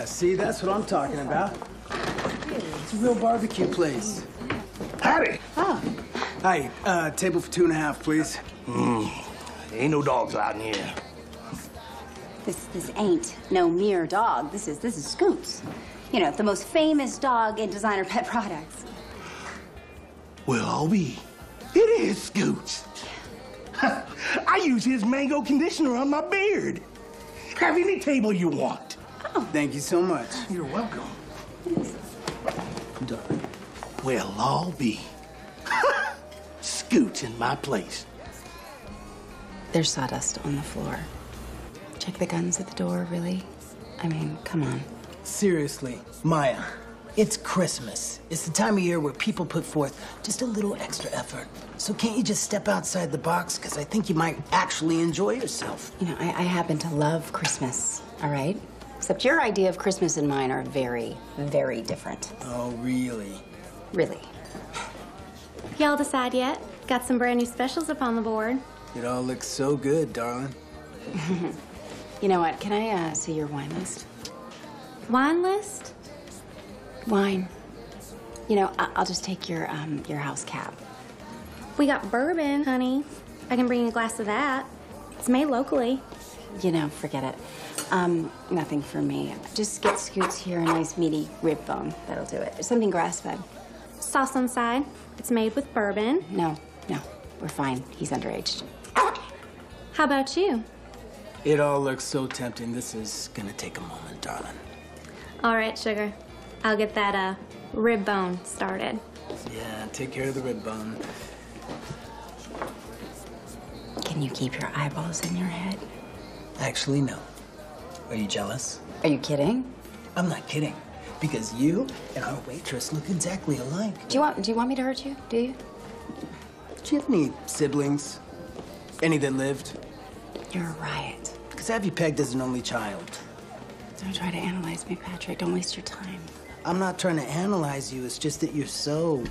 Yeah, see, that's what I'm talking about. It's a real barbecue place. Howdy. Oh. Hi, table for 2.5, please. Ain't no dogs out in here. This ain't no mere dog. This is Scoots. You know, the most famous dog in designer pet products. Well, I'll be. It is Scoots. I use his mango conditioner on my beard. Have any table you want. Oh. Thank you so much. You're welcome. Well, I'll be. Scoots in my place. There's sawdust on the floor. Check the guns at the door, really? I mean, come on. Seriously, Maya, it's Christmas. It's the time of year where people put forth just a little extra effort. So can't you just step outside the box? Because I think you might actually enjoy yourself. You know, I happen to love Christmas, all right? Except your idea of Christmas and mine are very, very different. Oh, really? Really. Y'all decide yet? Got some brand new specials up on the board. It all looks so good, darling. You know what? Can I see your wine list? Wine list? Wine. You know, I'll just take your house cap. We got bourbon, honey. I can bring you a glass of that. It's made locally. You know, forget it. Nothing for me. Just get Scoots here a nice meaty rib bone. That'll do it. Something grass-fed. Sauce on side. It's made with bourbon. No, we're fine. He's underage. How about you? It all looks so tempting. This is gonna take a moment, darling. All right, sugar. I'll get that rib bone started. Yeah, take care of the rib bone. Can you keep your eyeballs in your head? Actually, no. Are you jealous? Are you kidding? I'm not kidding. Because you and our waitress look exactly alike. Do you want me to hurt you? Do you? Do you have any siblings? Any that lived? You're a riot. Because I have you pegged as an only child. Don't try to analyze me, Patrick. Don't waste your time. I'm not trying to analyze you. It's just that you're so...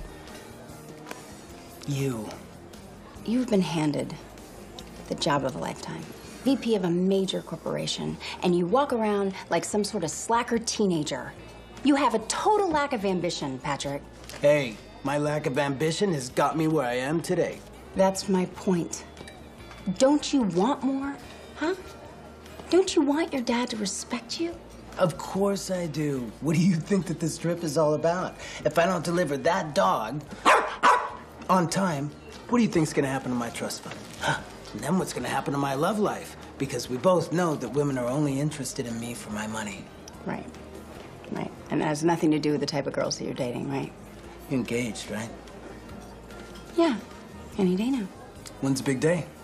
you. You've been handed the job of a lifetime. VP of a major corporation, and you walk around like some sort of slacker teenager. You have a total lack of ambition, Patrick. Hey, my lack of ambition has got me where I am today. That's my point. Don't you want more, huh? Don't you want your dad to respect you? Of course I do. What do you think that this trip is all about? If I don't deliver that dog on time, what do you think's gonna happen to my trust fund? And then what's gonna happen to my love life? Because we both know that women are only interested in me for my money. Right. And that has nothing to do with the type of girls that you're dating, right? You're engaged, right? Yeah. Any day now. When's the big day?